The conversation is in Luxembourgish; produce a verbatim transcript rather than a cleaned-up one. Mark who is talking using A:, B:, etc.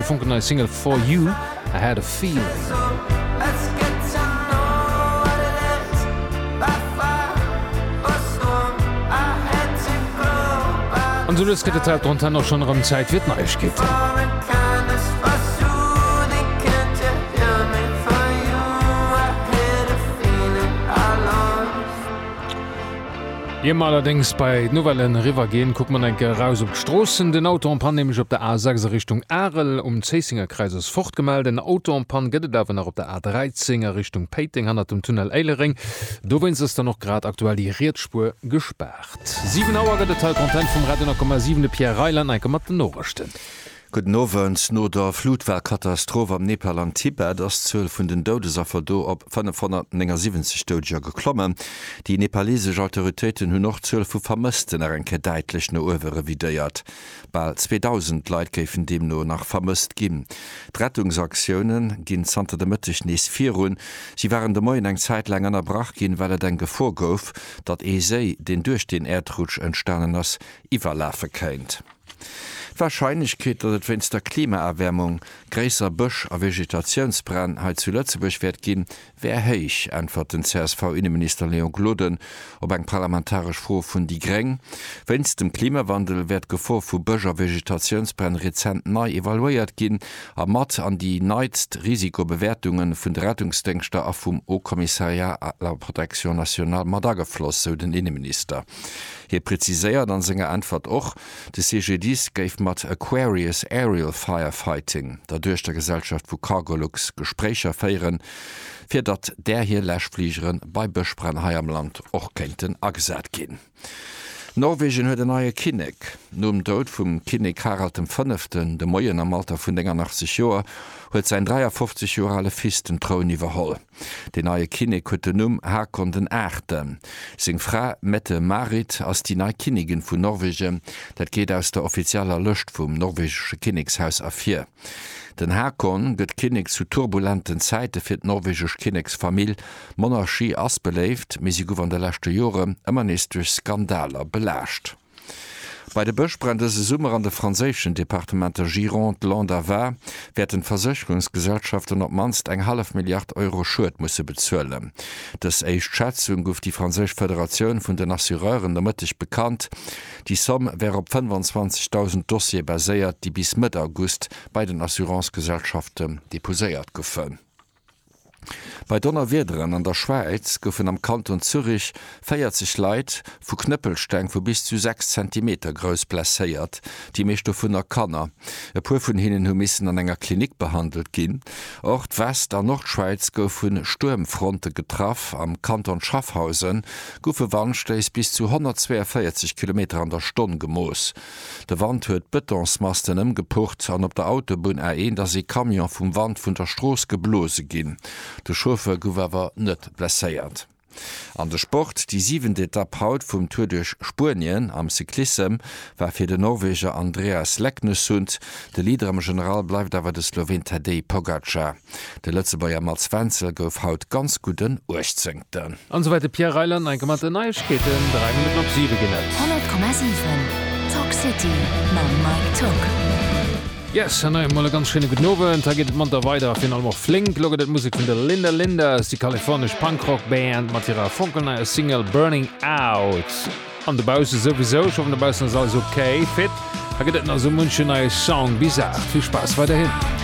A: funkelneue Single For You, I Had a Feeling. Und so das geht halt unter noch schon rum Zeit wird neu geht. Jem allerdings bei Novellen River gehen, guckt man enke raus op Strossen. Den Autopan nämlich op der A sechs Richtung Arel um Zeesinger Kreises fortgemeldet. Den Autopan gëtt dawer nach op der A dreizinger Richtung Peiting han dem Tunnel Eilering. Do wennst es dann noch grad aktuell die Rietspur gesperrt. sieben Auer gëtt Teil Content vom Radio null Komma sieben Pierre Reiland ein Komma Norchten.
B: Guten Novens no der Flutwerkkatastrophe am Nepal an Tibet ass zwölf vun den Doudesaffer do op fünfhundertsiebzig Doger geklommen. Die nepalesische Autoritäten hunn noch zwölf vu Vermissten er enke deitlich no Uwere vidéiert. Bald zweitausend Leiit géiffen dem no nach vermisst ginn. Rettungsaktionen ginn Santa de Mëttich nees virun. Sie waren de Moien eng Zeitläng an erbrach ginn, weil er den Gevor gouf, dat E sei den durch den Erdrutsch entstanden ass iwwerläfe kéint. Wahrscheinlichkeit, dass et wenns der Klimaerwärmung gräser Busch a Vegetationsbrand halt zu Lützeburg werd gin, wär heich, antwort den C S V-Innenminister Leon Gloden ob eng parlamentarisch Froh vun die Gräng. Wenns dem Klimawandel werd Gevor vu Bëcher Vegetationsbrand rezent neu evaluiert gin, a mat an die neidst Risikobewertungen vun der Rettungsdenkster a vum O-Kommissariat a la Protection National Madagefloss, so den Innenminister. Hier präziséiert an senger Antwort och, de C G Ds geif mat Aquarius Aerial Firefighting, dadurch der Gesellschaft vu Cargolux Gesprächer feieren, fir dat der hier Läschfliegeren bei Bëschbrennhai am Land och kenten agesät gin. Norwegen huet en neue Kinnek. Nom Dout vum Kinnek Harald dem Fënneften, de Moien am Alter vun achtzig Joer, huet sein dreiundfünfzig Jahre alle Fisten Thron iwwerholl. Den neue Kinnek huet den Numm Hakon den Ächte. Sing Fra Mette Marit ass die neue Kinnigen vun Norwegen, dat geht aus der offizieller Lëcht vum norwegsche Kinnekshaus A vier. Den Hakon gëtt Kinnek zu turbulenten Zeite fir d norwegech Kinneksfamill Monarchie ass beléift, me si go an de lächte Jore ëmmer nees durch Skandaler belächt. Bei de Bëschbrände se Summer an de franzéschen Departementer Gironde Land d'Avar werden Versicherungsgesellschaften op manst eng half Milliard Euro Schuld musse bezuelen. Das eicht Schätzung gouf die Französisch Föderation vun den Assureuren dermëttig bekannt. Die Somme wär op fünfundzwanzigtausend Dossier baséiert, die bis Mitte August bei den Assurancegesellschaften deposéiert goufen. Bei Donnerwederen an der Schweiz goufen am Kanton Zürich feiert sich Leiit vu Knëppelsteng vu bis zu sechs Zentimeter grös placéiert, die meeschte vun der Kanner. E puer vun hinnen hu missen an enger Klinik behandelt ginn. Ort West an Nordschweiz gouf vun Sturmfronte getraff am Kanton Schaffhausen, goufe Wandsteis bis zu hundertzweiundvierzig Kilometer an der Stunde gemoos. De Wand huet Betonsmasten ëmgepucht an op der Autobahn R eins, dat se Kamion vum Wand vun der Stroos geblose ginn. De Schofer gower net blesséiert. An der Sport die siebente Etappe haut vum Tour durch Spurien am Cyklissem war fir de Norweger Andreas Leknesund, de Lieder am General bleibt awer de Slowen Tadej Pogacar. De letze Bayer Malzwenzel gouf haut ganz guten Urchtzengten.
A: Ansoweit Pierre Reiland ein gematte Neischketen drei Minuten op sieben genannt.
C: hundert Komma sieben Talk City ma Mike Talk.
A: Yes, mal ganz schöne Genoven, da geht man da weiter auf jeden Fall noch flink. Loget Musik von der Linda Linda, ist die kalifornische Punkrock-Band mit ihrer funkelneue Single Burning Out. An der Bause sowieso, ich hoffe, der Bause ist alles okay, fit. Da geht noch so ein neue Song, wie gesagt. Viel Spaß weiterhin.